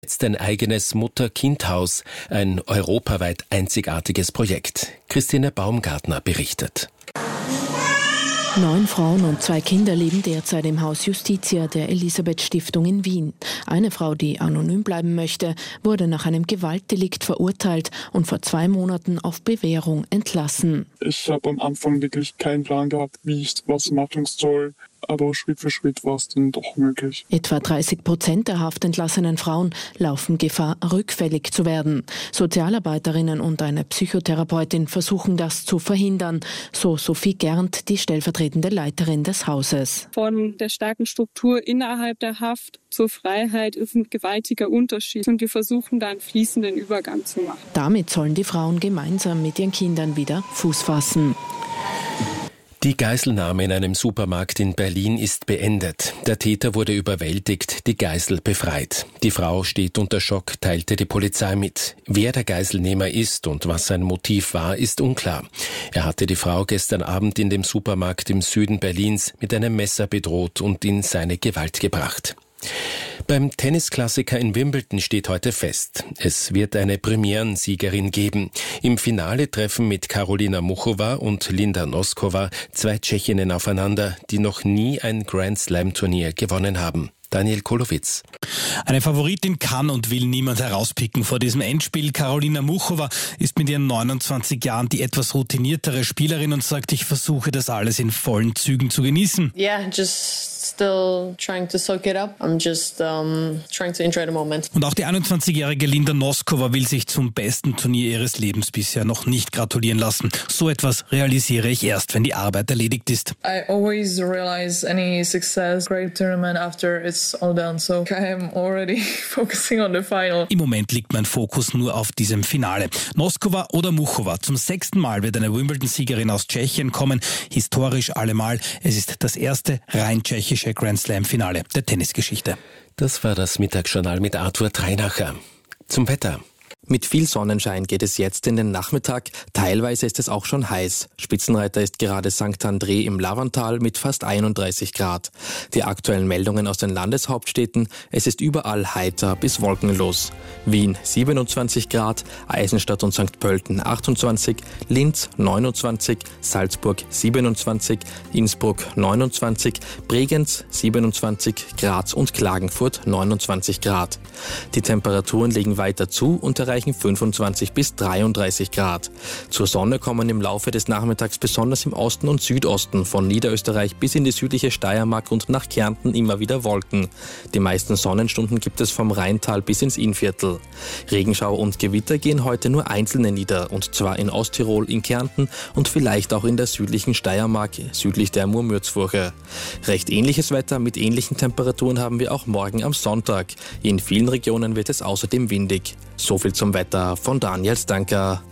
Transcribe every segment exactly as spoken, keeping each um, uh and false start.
Jetzt ein eigenes Mutter-Kind-Haus, ein europaweit einzigartiges Projekt. Christine Baumgartner berichtet. Neun Frauen und zwei Kinder leben derzeit im Haus Justitia der Elisabeth-Stiftung in Wien. Eine Frau, die anonym bleiben möchte, wurde nach einem Gewaltdelikt verurteilt und vor zwei Monaten auf Bewährung entlassen. Ich habe am Anfang wirklich keinen Plan gehabt, wie ich was machen soll. Aber Schritt für Schritt war es dann doch möglich. Etwa dreißig Prozent der haftentlassenen Frauen laufen Gefahr, rückfällig zu werden. Sozialarbeiterinnen und eine Psychotherapeutin versuchen das zu verhindern, so Sophie Gernt, die stellvertretende Leiterin des Hauses. Von der starken Struktur innerhalb der Haft zur Freiheit ist ein gewaltiger Unterschied und wir versuchen da einen fließenden Übergang zu machen. Damit sollen die Frauen gemeinsam mit ihren Kindern wieder Fuß fassen. Die Geiselnahme in einem Supermarkt in Berlin ist beendet. Der Täter wurde überwältigt, die Geisel befreit. Die Frau steht unter Schock, teilte die Polizei mit. Wer der Geiselnehmer ist und was sein Motiv war, ist unklar. Er hatte die Frau gestern Abend in dem Supermarkt im Süden Berlins mit einem Messer bedroht und in seine Gewalt gebracht. Beim Tennisklassiker in Wimbledon steht heute fest, es wird eine Premierensiegerin geben. Im Finale treffen mit Karolina Muchova und Linda Noskova zwei Tschechinnen aufeinander, die noch nie ein Grand-Slam-Turnier gewonnen haben. Daniel Kolowitz. Eine Favoritin kann und will niemand herauspicken vor diesem Endspiel. Karolina Muchova ist mit ihren neunundzwanzig Jahren die etwas routiniertere Spielerin und sagt, ich versuche das alles in vollen Zügen zu genießen. Yeah, just still trying to soak it up. I'm just um, trying to enjoy the moment. Und auch die einundzwanzigjährige Linda Noskova will sich zum besten Turnier ihres Lebens bisher noch nicht gratulieren lassen. So etwas realisiere ich erst, wenn die Arbeit erledigt ist. I always realize any success, great tournament after it's all done, so I am already focusing on the final. Im Moment liegt mein Fokus nur auf diesem Finale. Noskova oder Muchova. Zum sechsten Mal wird eine Wimbledon-Siegerin aus Tschechien kommen. Historisch allemal. Es ist das erste rein tschechische Grand-Slam-Finale der Tennisgeschichte. Das war das Mittagsjournal mit Arthur Treinacher. Zum Wetter. Mit viel Sonnenschein geht es jetzt in den Nachmittag. Teilweise ist es auch schon heiß. Spitzenreiter ist gerade Sankt André im Lavantal mit fast einunddreißig Grad. Die aktuellen Meldungen aus den Landeshauptstädten: Es ist überall heiter bis wolkenlos. Wien siebenundzwanzig Grad, Eisenstadt und Sankt Pölten achtundzwanzig, Linz neunundzwanzig, Salzburg siebenundzwanzig, Innsbruck neunundzwanzig, Bregenz siebenundzwanzig, Graz und Klagenfurt neunundzwanzig Grad. Die Temperaturen legen weiter zu und erreichen fünfundzwanzig bis dreiunddreißig Grad. Zur Sonne kommen im Laufe des Nachmittags besonders im Osten und Südosten von Niederösterreich bis in die südliche Steiermark und nach Kärnten immer wieder Wolken. Die meisten Sonnenstunden gibt es vom Rheintal bis ins Innviertel. Regenschauer und Gewitter gehen heute nur einzelne nieder, und zwar in Osttirol, in Kärnten und vielleicht auch in der südlichen Steiermark, südlich der Murmürzfurche. Recht ähnliches Wetter mit ähnlichen Temperaturen haben wir auch morgen am Sonntag. In vielen Regionen wird es außerdem windig. So viel zum Wetter von Daniel Stanker.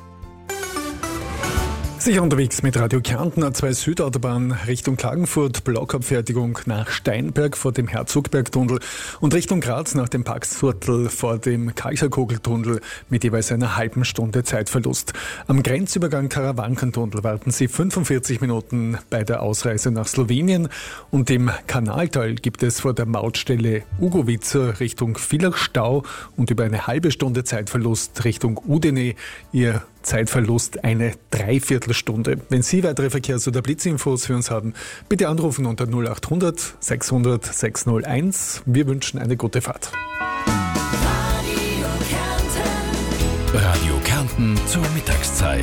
Sicher unterwegs mit Radio Kärnten, A zwei Südautobahn Richtung Klagenfurt, Blockabfertigung nach Steinberg vor dem Herzogbergtunnel und Richtung Graz nach dem Paxviertel vor dem Kalcherkogeltunnel mit jeweils einer halben Stunde Zeitverlust. Am Grenzübergang Karawankentunnel warten Sie fünfundvierzig Minuten bei der Ausreise nach Slowenien, und im Kanaltal gibt es vor der Mautstelle Ugovica Richtung Villach Stau und über eine halbe Stunde Zeitverlust Richtung Udine. Ihr Zeitverlust eine Dreiviertelstunde. Wenn Sie weitere Verkehrs- oder Blitzinfos für uns haben, bitte anrufen unter null achthundert sechshundert sechshunderteins. Wir wünschen eine gute Fahrt. Radio Kärnten. Radio Kärnten zur Mittagszeit.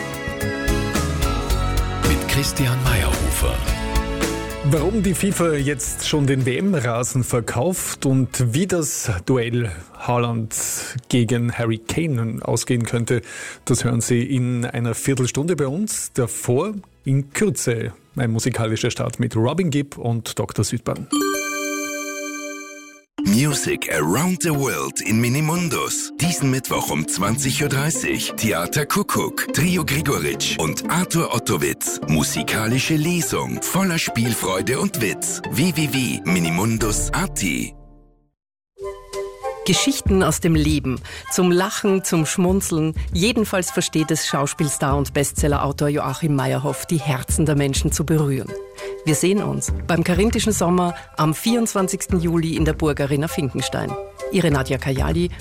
Mit Christian Meyerhofer. Warum die FIFA jetzt schon den W M-Rasen verkauft und wie das Duell Haaland gegen Harry Kane ausgehen könnte, das hören Sie in einer Viertelstunde bei uns. Davor in Kürze ein musikalischer Start mit Robin Gibb und Doktor Südbahn. Music Around the World in Minimundus. Diesen Mittwoch um zwanzig Uhr dreißig. Theater Kuckuck, Trio Grigoritsch und Arthur Ottowitz. Musikalische Lesung voller Spielfreude und Witz. w w w punkt minimundus punkt a t. Geschichten aus dem Leben. Zum Lachen, zum Schmunzeln. Jedenfalls versteht es Schauspielstar und Bestsellerautor Joachim Meyerhoff, die Herzen der Menschen zu berühren. Wir sehen uns beim Karinthischen Sommer am vierundzwanzigsten Juli in der Burg Arena Finkenstein. Ihre Nadja Kajali